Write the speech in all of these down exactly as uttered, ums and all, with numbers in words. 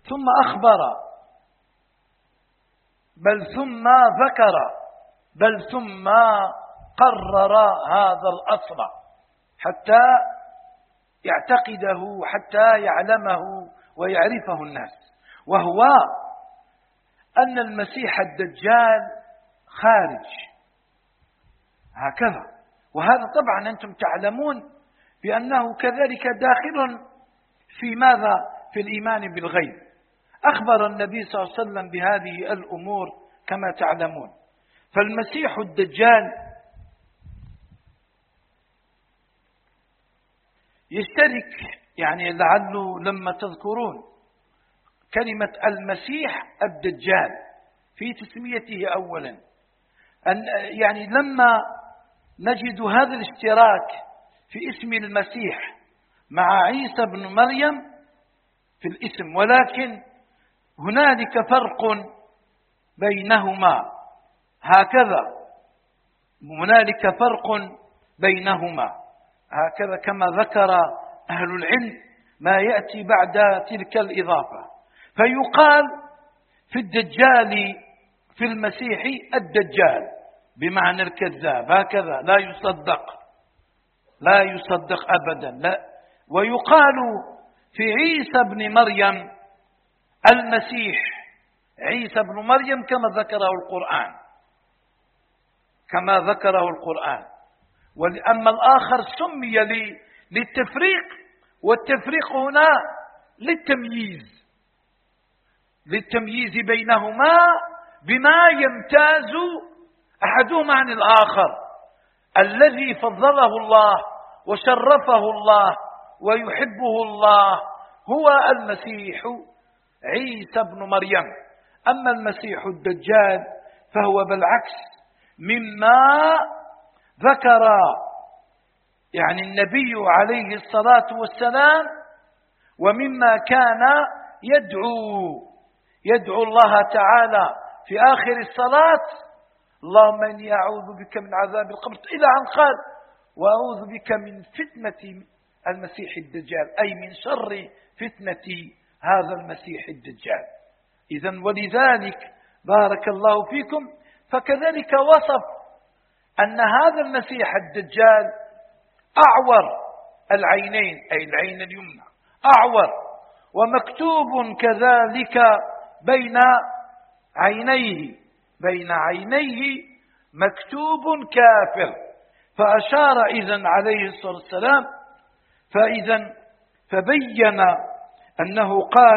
ثم أخبر، بل ثم ذكر، بل ثم قرر هذا الأصل حتى يعتقده، حتى يعلمه ويعرفه الناس، وهو أن المسيح الدجال خارج هكذا. وهذا طبعا أنتم تعلمون بأنه كذلك داخل في ماذا؟ في الإيمان بالغيب. أخبر النبي صلى الله عليه وسلم بهذه الأمور كما تعلمون. فالمسيح الدجال يشترك، يعني لعله لما تذكرون كلمة المسيح الدجال في تسميته أولا، أن يعني لما نجد هذا الاشتراك في اسم المسيح مع عيسى بن مريم في الاسم، ولكن هنالك فرق بينهما، هكذا هنالك فرق بينهما هكذا كما ذكر أهل العلم ما يأتي بعد تلك الإضافة. فيقال في الدجال في المسيح الدجال بمعنى الكذاب، هكذا لا يصدق، لا يصدق أبدا، لا. ويقال في عيسى بن مريم المسيح عيسى بن مريم كما ذكره القرآن، كما ذكره القرآن. وأما الآخر سمي للتفريق، والتفريق هنا للتمييز، للتمييز بينهما بما يمتاز أحدهما عن الآخر. الذي فضله الله وشرفه الله ويحبه الله هو المسيح عيسى بن مريم. أما المسيح الدجال فهو بالعكس مما ذكر يعني النبي عليه الصلاة والسلام، ومما كان يدعو يدعو الله تعالى في آخر الصلاة: اللهم إني أعوذ بك من عذاب القبر، إلى أن قال: وأعوذ بك من فتنة المسيح الدجال، أي من شر فتنة هذا المسيح الدجال. إذن ولذلك بارك الله فيكم، فكذلك وصف أن هذا المسيح الدجال أعور العينين، أي العين اليمنى أعور، ومكتوب كذلك بين عينيه بين عينيه مكتوب كافر. فأشار إذن عليه الصلاة والسلام، فإذن فبين أنه قال: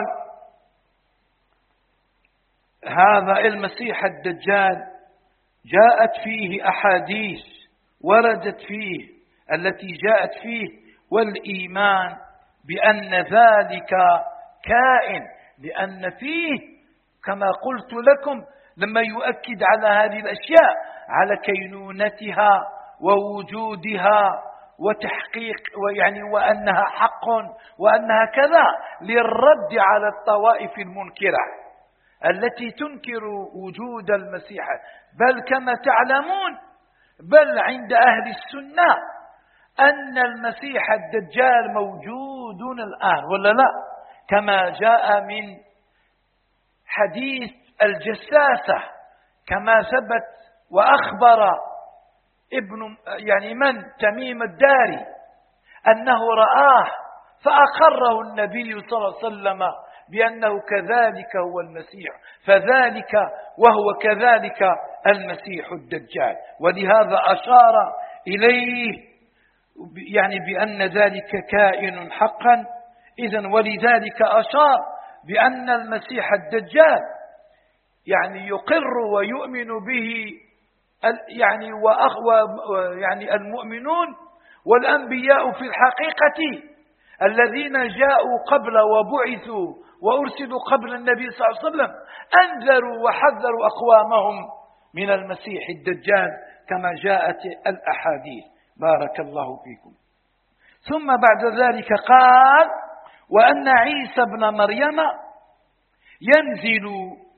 هذا المسيح الدجال جاءت فيه أحاديث وردت فيه التي جاءت فيه والإيمان بأن ذلك كائن، لأن فيه كما قلت لكم لما يؤكد على هذه الأشياء على كينونتها ووجودها وتحقيق ويعني وأنها حق وأنها كذا، للرد على الطوائف المنكرة التي تنكر وجود المسيح. بل كما تعلمون، بل عند أهل السنة أن المسيح الدجال موجود الآن، ولا لا؟ كما جاء من حديث الجساسة، كما ثبت وأخبر ابن يعني من تميم الداري أنه رآه فأقره النبي صلى الله عليه وسلم بأنه كذلك هو المسيح، فذلك وهو كذلك المسيح الدجال. ولهذا أشار إليه يعني بأن ذلك كائن حقا. إذن ولذلك أشار بأن المسيح الدجال يعني يقر ويؤمن به يعني وأخوة يعني المؤمنون والأنبياء في الحقيقة الذين جاءوا قبل وبعثوا وأرسلوا قبل النبي صلى الله عليه وسلم أنذروا وحذروا أقوامهم من المسيح الدجال كما جاءت الأحاديث. بارك الله فيكم. ثم بعد ذلك قال: وأن عيسى ابن مريم ينزل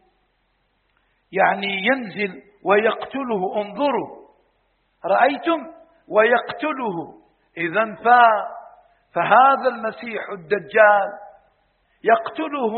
يعني ينزل ويقتله. انظروا، رأيتم؟ ويقتله. إذن فهذا المسيح الدجال يقتله